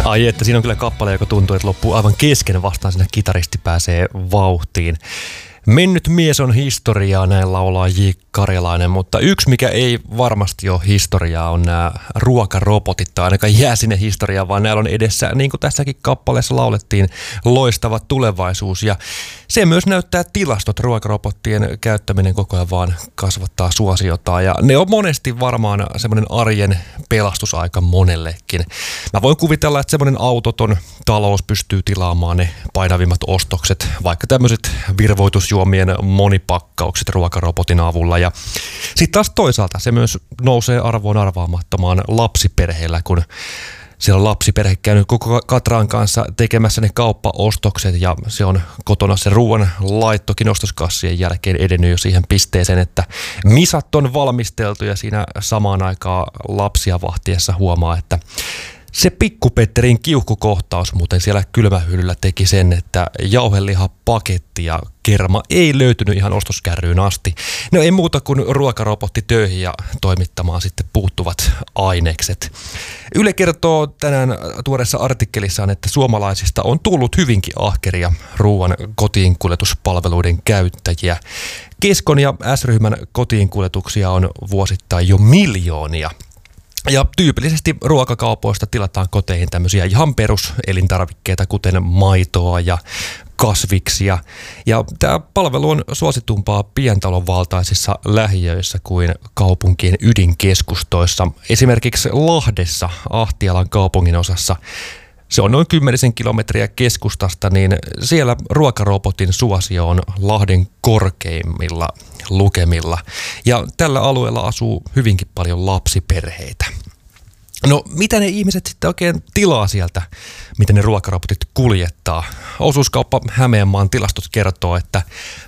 Ai että siinä on kyllä kappale, joka tuntuu, että loppuu aivan kesken, vastaan sinne kitaristi pääsee vauhtiin. Mennyt mies on historiaa, näin laulaa J. Karjalainen, mutta yksi mikä ei varmasti ole historiaa on nämä ruokarobotit, tai ainakaan jää sinne historiaan, vaan näillä on edessä, niin kuin tässäkin kappaleessa laulettiin, loistava tulevaisuus. Ja se myös näyttää tilastot, ruokarobottien käyttäminen koko ajan vaan kasvattaa suosiotaan, ja ne on monesti varmaan semmoinen arjen pelastusaika monellekin. Mä voin kuvitella, että semmoinen autoton talous pystyy tilaamaan ne painavimmat ostokset, vaikka tämmöiset virvoitusjuomien monipakkaukset ruokarobotin avulla. Ja sitten taas toisaalta se myös nousee arvoon arvaamattomaan lapsiperheellä, kun siellä on lapsiperhe käynyt koko Katraan kanssa tekemässä ne kauppaostokset ja se on kotona se ruoan laittokin ostoskassien jälkeen edennyt jo siihen pisteeseen, että misat on valmisteltu ja siinä samaan aikaan lapsia vahtiessa huomaa, että se Pikku-Petterin kiuhkukohtaus muuten siellä kylmähyllyllä teki sen, että jauhelihapaketti ja kerma ei löytynyt ihan ostoskärryyn asti. No ei muuta kuin ruokarobotti töihin ja toimittamaan sitten puuttuvat ainekset. Yle kertoo tänään tuoreessa artikkelissaan, että suomalaisista on tullut hyvinkin ahkeria ruoan kotiinkuljetuspalveluiden käyttäjiä. Keskon ja S-ryhmän kotiinkuljetuksia on vuosittain jo miljoonia. Ja tyypillisesti ruokakaupoista tilataan koteihin tämmöisiä ihan peruselintarvikkeita, kuten maitoa ja kasviksia. Ja tämä palvelu on suositumpaa pientalonvaltaisissa lähiöissä kuin kaupunkien ydinkeskustoissa. Esimerkiksi Lahdessa, Ahtialan kaupungin osassa, se on noin 10 kilometriä keskustasta, niin siellä ruokarobotin suosio on Lahden korkeimmilla lukemilla. Ja tällä alueella asuu hyvinkin paljon lapsiperheitä. No mitä ne ihmiset sitten oikein tilaa sieltä, miten ne ruokarobotit kuljettaa? Osuuskauppa Hämeenmaan tilastot kertoo, että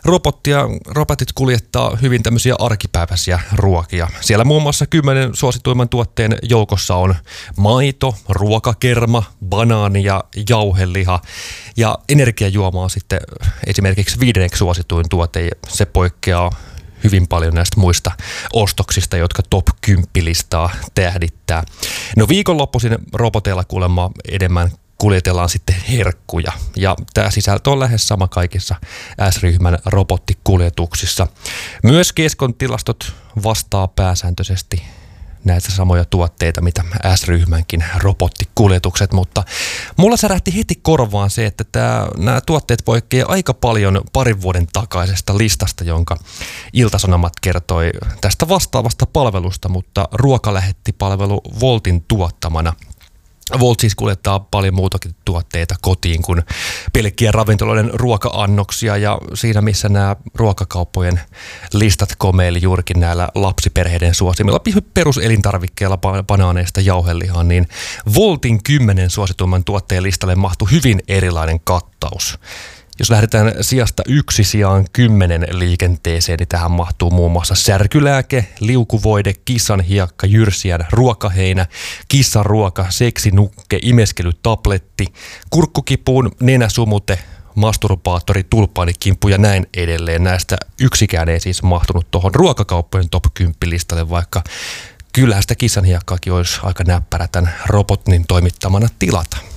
robotit kuljettaa hyvin tämmöisiä arkipäiväisiä ruokia. Siellä muun muassa 10 suosituimman tuotteen joukossa on maito, ruokakerma, banaani ja jauheliha. Ja energiajuoma on sitten esimerkiksi 5. suosituin tuote. Se poikkeaa hyvin paljon näistä muista ostoksista, jotka top 10-listaa tähdittää. No viikonloppuisin roboteilla kuulemma enemmän kuljetellaan sitten herkkuja. Ja tämä sisältö on lähes sama kaikissa S-ryhmän robottikuljetuksissa. Myös Keskon tilastot vastaa pääsääntöisesti näitä samoja tuotteita, mitä S-ryhmänkin robottikuljetukset, mutta mulla särähti heti korvaan se, että nämä tuotteet poikkeaa aika paljon parin vuoden takaisesta listasta, jonka Ilta-Sanomat kertoi tästä vastaavasta palvelusta, mutta ruokalähettipalvelu Woltin tuottamana. Volt siis kuljettaa paljon muutakin tuotteita kotiin kuin pelkkiä ravintoloiden ruoka-annoksia, ja siinä missä nämä ruokakauppojen listat komeili juurikin näillä lapsiperheiden suosimilla peruselintarvikkeilla banaaneista jauhelihaan, niin Voltin 10 suosituimman tuotteen listalle mahtui hyvin erilainen kattaus. Jos lähdetään sijasta 1 sijaan 10 liikenteeseen, niin tähän mahtuu muun muassa särkylääke, liukuvoide, kissanhiakka, jyrsijän ruokaheinä, kissanruoka, seksinukke, imeskelytabletti, kurkkukipuun, nenäsumute, masturbaattori, tulppaanikimppu ja näin edelleen. Näistä yksikään ei siis mahtunut tuohon ruokakauppojen top 10-listalle, vaikka kyllähän sitä kissanhiakkaakin olisi aika näppärä tämän robotin toimittamana tilata.